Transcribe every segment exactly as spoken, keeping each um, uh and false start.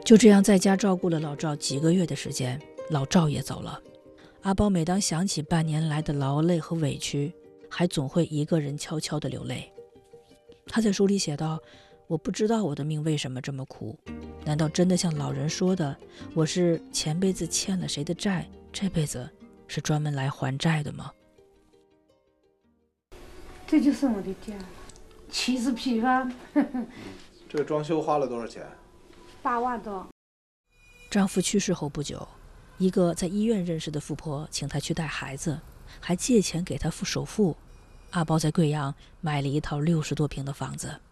就这样在家照顾了老赵几个月的时间，老赵也走了。阿包每当想起半年来的劳累和委屈，还总会一个人悄悄地流泪。他在书里写道，我不知道我的命为什么这么苦，难道真的像老人说的，我是前辈子欠了谁的债，这辈子是专门来还债的吗？ 这就是我的家，七十平方。 这个装修花了多少钱？ 八万多。 丈夫去世后不久，一个在医院认识的富婆请她去带孩子，还借钱给她付首付。阿包在贵阳买了一套六十多平的房子。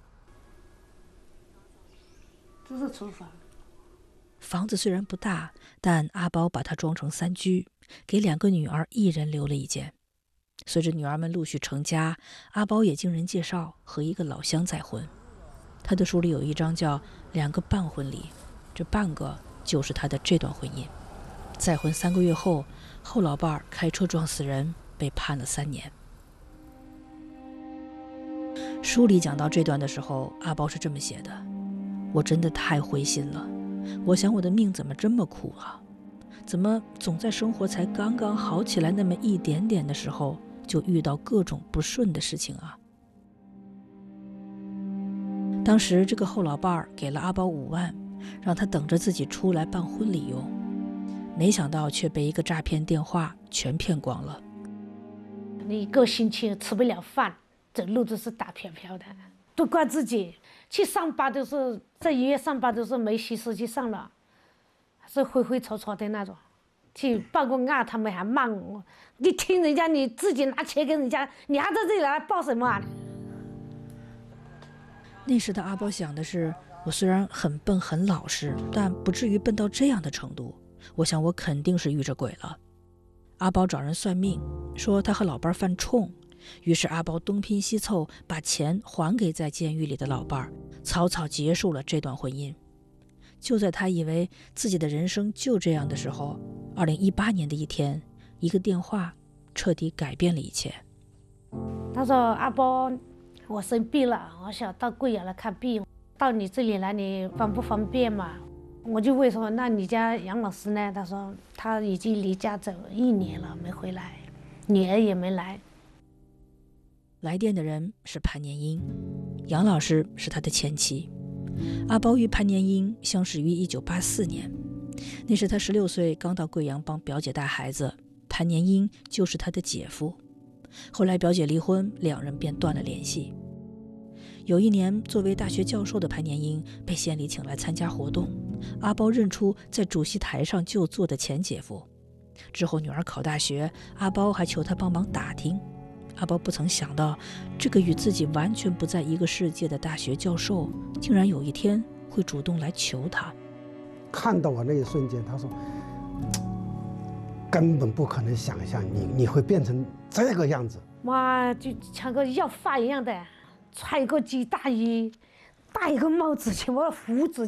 这是厨房。 房子虽然不大，但阿包把它装成三居，给两个女儿一人留了一间。随着女儿们陆续成家，阿包也经人介绍和一个老乡再婚。他的书里有一章叫两个半婚礼，这半个就是他的这段婚姻。再婚三个月后，后老伴儿开车撞死人，被判了三年。书里讲到这段的时候，阿包是这么写的，我真的太灰心了，我想我的命怎么这么苦啊，怎么总在生活才刚刚好起来那么一点点的时候，就遇到各种不顺的事情啊。当时这个后老伴儿给了阿包五万，让他等着自己出来办婚礼用，没想到却被一个诈骗电话全骗光了。 你一个星期吃不了饭，走路都是打飘飘的，都怪自己。去上班都是在医院上班都是没洗手机上了，是灰灰臭臭的那种。去报个案，他们还骂我，你听人家你自己拿钱给人家，你还在这里来报什么啊？ 那时的阿包想的是，我虽然很笨很老实，但不至于笨到这样的程度。我想我肯定是遇着鬼了。阿包找人算命，说他和老伴犯冲，于是阿包东拼西凑，把钱还给在监狱里的老伴，草草结束了这段婚姻。就在他以为自己的人生就这样的时候，二零一八年的一天，一个电话彻底改变了一切。 他说：“阿包，我生病了，我想到贵阳来看病，到你这里来，你方不方便嘛？”我就问说：“那你家杨老师呢？”他说：“他已经离家走一年了，没回来，女儿也没来。” 来电的人是潘年英，杨老师是他的前妻。阿包与潘年英相识于一九八四年，那时他十六岁，刚到贵阳帮表姐带孩子，潘年英就是他的姐夫。后来表姐离婚，两人便断了联系。有一年，作为大学教授的潘年英被县里请来参加活动，阿包认出在主席台上就坐的前姐夫。之后女儿考大学，阿包还求他帮忙打听。阿包不曾想到，这个与自己完全不在一个世界的大学教授，竟然有一天会主动来求他。 看到我那一瞬间，他说根本不可能想象你你会变成这个样子。 哇，就像个要饭一样的，穿一个鸡大衣，戴一个帽子，全部胡子